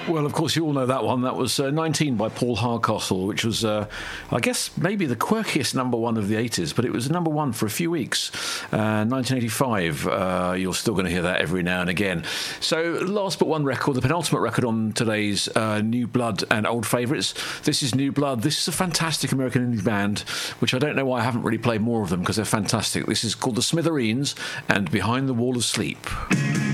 Well, of course, you all know that one. That was 19 by Paul Hardcastle, which was, I guess, maybe the quirkiest number one of the 80s, but it was number one for a few weeks. 1985, you're still going to hear that every now and again. So, last but one record, the penultimate record on today's New Blood and Old Favourites. This is New Blood. This is a fantastic American indie band, which I don't know why I haven't really played more of them, because they're fantastic. This is called The Smithereens and Behind the Wall of Sleep.